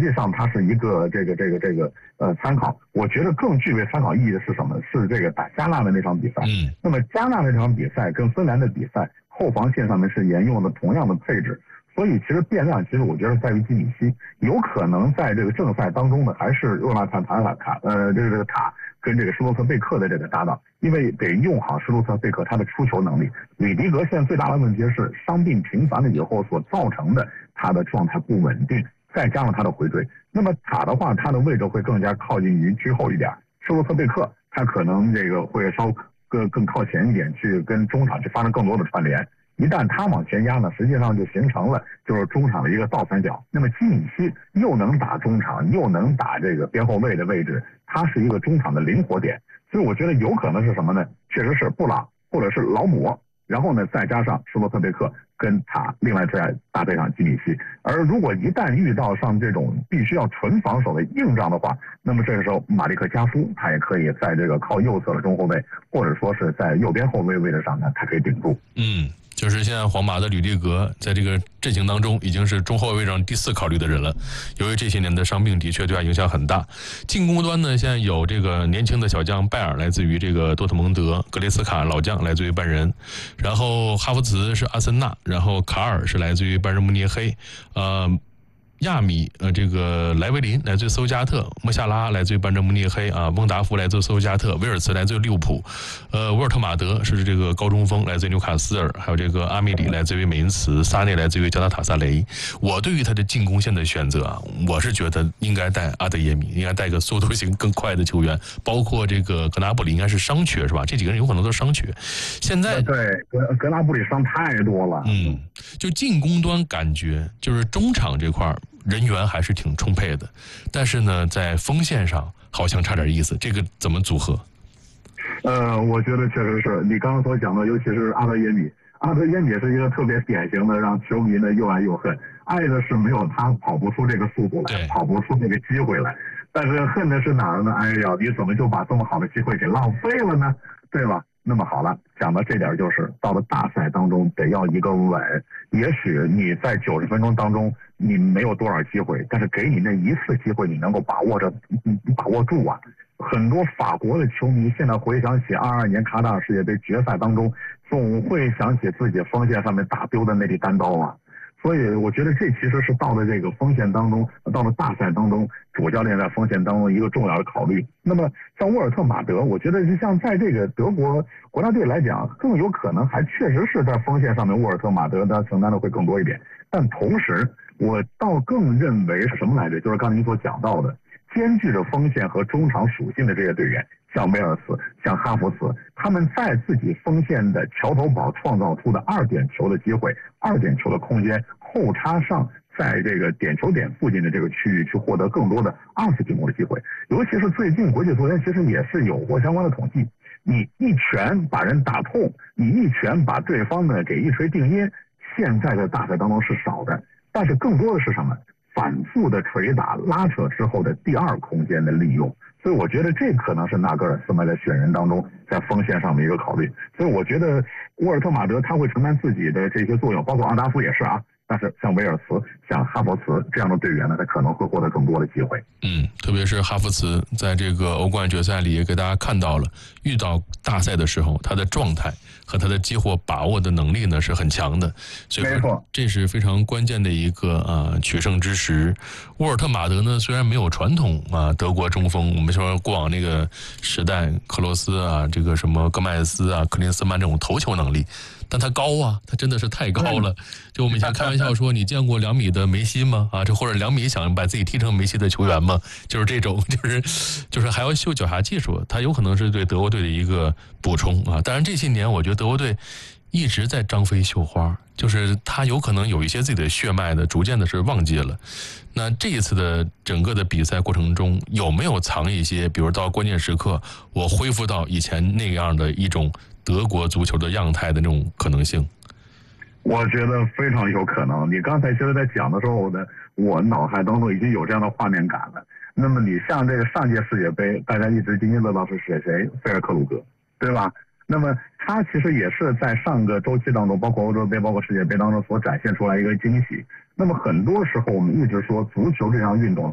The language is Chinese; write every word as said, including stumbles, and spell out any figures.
际上它是一个这个这个这个呃参考。我觉得更具备参考意义的是什么？是这个打加纳的那场比赛。 嗯， 那么加纳那场比赛跟芬兰的比赛，后防线上面是沿用了同样的配置。所以其实变量，其实我觉得在于基米希，有可能在这个正赛当中呢，还是若纳坦塔塔卡呃这个这个塔跟这个施洛特贝克的这个搭档，因为得用好施洛特贝克他的出球能力。吕迪格现在最大的问题是伤病频繁了以后所造成的他的状态不稳定，再加上他的回追。那么塔的话，他的位置会更加靠近于居后一点，施洛特贝克他可能这个会稍更更靠前一点，去跟中场去发生更多的串联。一旦他往前压呢，实际上就形成了就是中场的一个倒三角。那么基米希又能打中场，又能打这个边后卫的位置，他是一个中场的灵活点。所以我觉得有可能是什么呢？确实是布朗或者是劳姆，然后呢再加上施洛特贝克跟塔，另外再搭配上基米希。而如果一旦遇到像这种必须要纯防守的硬仗的话，那么这个时候马利克加夫他也可以在这个靠右侧的中后卫，或者说是在右边后卫位置上呢，他可以顶住。 嗯。就是现在皇马的吕迪格在这个阵型当中已经是中后卫位上第四考虑的人了，由于这些年的伤病的确对他影响很大。进攻端呢，现在有这个年轻的小将拜尔来自于这个多特蒙德，格雷斯卡老将来自于拜仁，然后哈弗茨是阿森纳，然后卡尔是来自于拜仁慕尼黑，呃亚米呃，这个莱维林来自于斯图加特，莫夏拉来自于拜仁慕尼黑啊，翁达夫来自于斯图加特，威尔茨来自于利物浦，呃，沃尔特马德是这个高中锋来自于纽卡斯尔，还有这个阿米里来自于美因茨，萨内来自于加拉塔萨雷。我对于他的进攻线的选择啊，我是觉得应该带阿德耶米，应该带个速度型更快的球员，包括这个格纳布里应该是伤缺是吧？这几个人有可能都是伤缺。现在对格格纳布里伤太多了， 嗯，就进攻端感觉就是中场这块人员还是挺充沛的，但是呢，在锋线上好像差点意思，这个怎么组合？ 呃，我觉得确实是你刚刚所讲的，尤其是阿德耶米，阿德耶米是一个特别典型的让球迷呢又爱又恨，爱的是没有他跑不出这个速度来，跑不出这个机会来，但是恨的是哪儿呢？哎呀，你怎么就把这么好的机会给浪费了呢？对吧？那么好了，讲到这点，就是到了大赛当中得要一个稳。也许你在九十分钟当中你没有多少机会，但是给你那一次机会，你能够把握着，把握住啊。很多法国的球迷现在回想起二二年卡塔尔世界杯决赛当中，总会想起自己锋线上面打丢的那粒单刀啊。所以我觉得这其实是到了这个锋线当中，到了大赛当中，主教练在锋线当中一个重要的考虑。那么像沃尔特马德，我觉得就像在这个德国国家队来讲，更有可能还确实是在锋线上面，沃尔特马德他承担的会更多一点。但同时，我倒更认为是什么来着？就是刚才您所讲到的，兼具着锋线和中场属性的这些队员，像威尔斯、像哈弗茨，他们在自己锋线的桥头堡创造出的二点球的机会、二点球的空间，后插上在这个点球点附近的这个区域去获得更多的二次进攻的机会。尤其是最近国际足联其实也是有过相关的统计，你一拳把人打痛，你一拳把对方呢给一锤定音，现在的大赛当中是少的，但是更多的是什么？反复的捶打拉扯之后的第二空间的利用。所以我觉得这可能是纳格尔斯曼在选人当中在锋线上的一个考虑。所以我觉得沃尔特马德他会承担自己的这些作用，包括阿达夫也是啊。但是像威尔茨、像哈弗茨这样的队员呢，他可能会获得更多的机会。 嗯，特别是哈弗茨在这个欧冠决赛里也给大家看到了，遇到大赛的时候，他的状态和他的激活把握的能力呢是很强的，所以没错， 这是非常关键的一个啊取胜之时。沃尔特马德呢，虽然没有传统啊德国中锋，我们说过往那个时代，克罗斯啊，这个什么戈麦斯啊、克林斯曼这种头球能力。但他高啊，他真的是太高了。就我们以前开玩笑说，你见过两米的梅西吗？啊，这或者两米想把自己踢成梅西的球员吗？就是这种，就是就是还要秀脚下技术，他有可能是对德国队的一个补充啊。当然这些年，我觉得德国队一直在张飞绣花，就是他有可能有一些自己的血脉的，逐渐的是忘记了。那这一次的整个的比赛过程中，有没有藏一些，比如到关键时刻，我恢复到以前那样的一种德国足球的样态的那种可能性？ 我觉得非常有可能。你刚才其实在讲的时候呢，我脑海当中已经有这样的画面感了。那么你像这个上届世界杯，大家一直津津乐道是谁谁菲尔克鲁格，对吧？那么他其实也是在上个周期当中，包括欧洲杯、包括世界杯当中所展现出来一个惊喜。那么很多时候我们一直说足球这项运动